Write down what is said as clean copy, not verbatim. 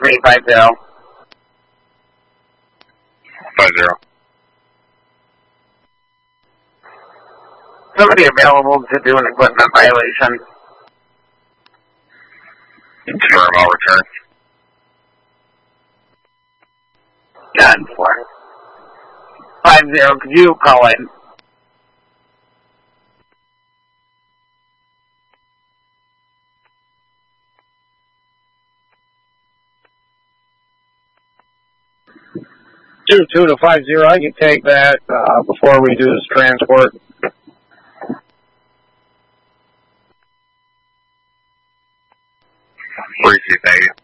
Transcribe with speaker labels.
Speaker 1: 850.
Speaker 2: 50.
Speaker 1: Somebody available to do an equipment violation.
Speaker 2: Confirm, I'll return.
Speaker 1: Done for. 50, could you call in?
Speaker 3: Two to 50, I can take that before we do this transport.
Speaker 2: Appreciate that.